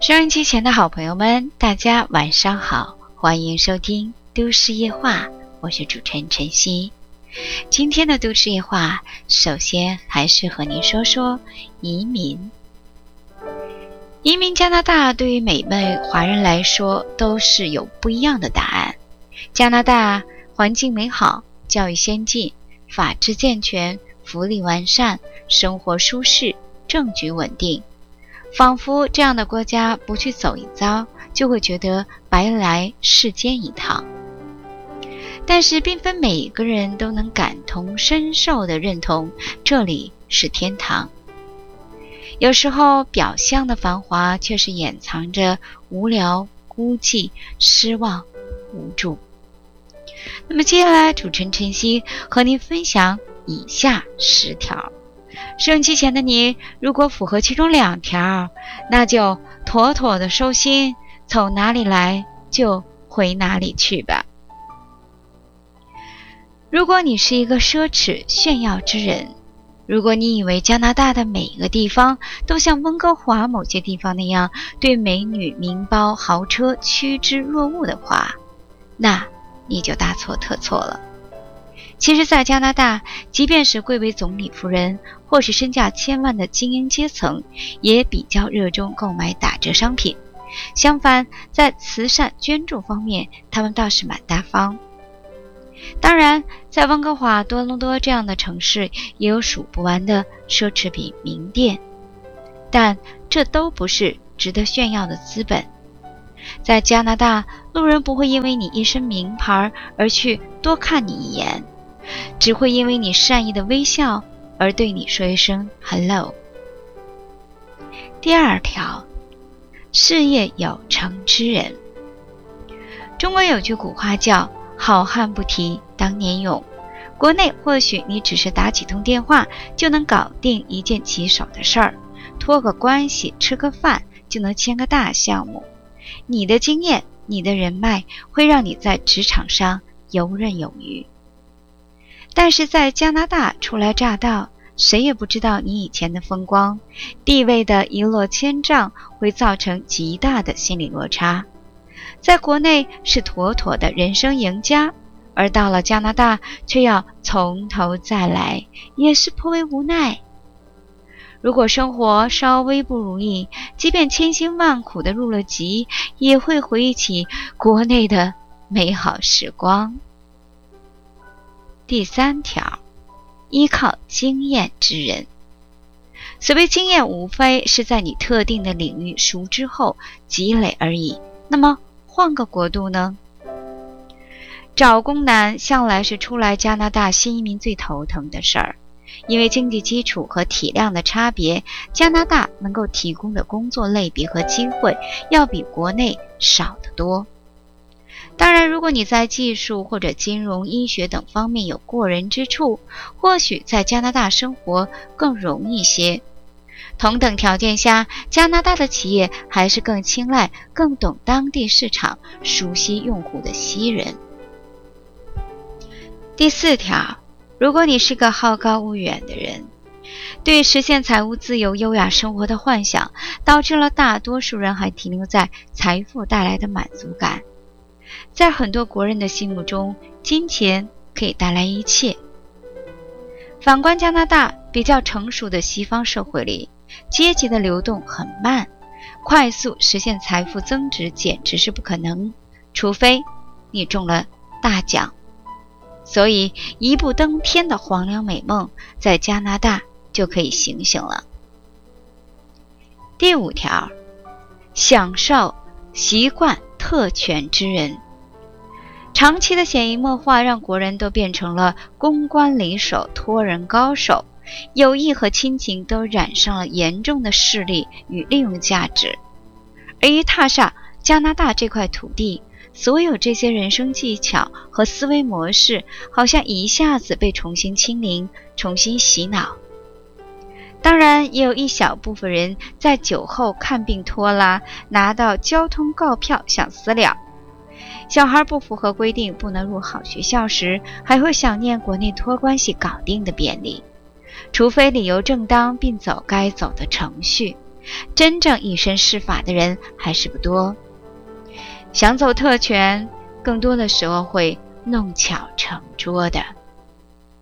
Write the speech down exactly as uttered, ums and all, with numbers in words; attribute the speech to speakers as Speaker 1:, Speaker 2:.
Speaker 1: 收音机前的好朋友们，大家晚上好，欢迎收听都市夜话，我是主持人晨曦。今天的都市夜话，首先还是和您说说移民。移民加拿大对于每位华人来说都是有不一样的答案。加拿大环境美好，教育先进，法治健全，福利完善，生活舒适，政局稳定。仿佛这样的国家不去走一遭，就会觉得白来世间一趟。但是并非每一个人都能感同身受地认同这里是天堂。有时候表象的繁华却是掩藏着无聊、孤寂、失望、无助。那么接下来主持人晨曦和您分享以下十条。收音机前的你，如果符合其中两条，那就妥妥的收心，从哪里来就回哪里去吧。如果你是一个奢侈炫耀之人，如果你以为加拿大的每一个地方都像温哥华某些地方那样对美女、名包、豪车趋之若鹜的话，那你就大错特错了。其实在加拿大，即便是贵为总理夫人或是身价千万的精英阶层，也比较热衷购买打折商品。相反，在慈善捐助方面，他们倒是蛮大方。当然，在温哥华、多伦多这样的城市，也有数不完的奢侈品名店，但这都不是值得炫耀的资本。在加拿大，路人不会因为你一身名牌而去多看你一眼，只会因为你善意的微笑而对你说一声 hello。 第二条，事业有成之人。中国有句古话叫好汉不提当年勇。国内或许你只是打几通电话就能搞定一件棘手的事儿，托个关系吃个饭就能签个大项目。你的经验，你的人脉会让你在职场上游刃有余。但是在加拿大初来乍到，谁也不知道你以前的风光，地位的一落千丈会造成极大的心理落差。在国内是妥妥的人生赢家，而到了加拿大却要从头再来，也是颇为无奈。如果生活稍微不如意，即便千辛万苦的入了籍，也会回忆起国内的美好时光。第三条，依靠经验之人。所谓经验，无非是在你特定的领域熟知后积累而已。那么换个国度呢？找工难向来是初来加拿大新移民最头疼的事儿。因为经济基础和体量的差别，加拿大能够提供的工作类别和机会要比国内少得多。当然，如果你在技术或者金融、医学等方面有过人之处，或许在加拿大生活更容易些。同等条件下，加拿大的企业还是更青睐更懂当地市场、熟悉用户的西人。第四条，如果你是个好高骛远的人，对实现财务自由、优雅生活的幻想，导致了大多数人还停留在财富带来的满足感。在很多国人的心目中，金钱可以带来一切。反观加拿大，比较成熟的西方社会里，阶级的流动很慢，快速实现财富增值简直是不可能，除非你中了大奖。所以一步登天的黄粱美梦在加拿大就可以醒醒了。第五条，享受习惯特权之人。长期的潜移默化让国人都变成了公关里手、托人高手，友谊和亲情都染上了严重的势力与利用价值。而一踏上加拿大这块土地，所有这些人生技巧和思维模式好像一下子被重新清零，重新洗脑。当然，也有一小部分人在酒后看病拖拉，拿到交通告票想私了。小孩不符合规定不能入好学校时，还会想念国内托关系搞定的便利。除非理由正当并走该走的程序， 真正以身试法的人还是不多。想走特权，更多的时候会弄巧成拙的。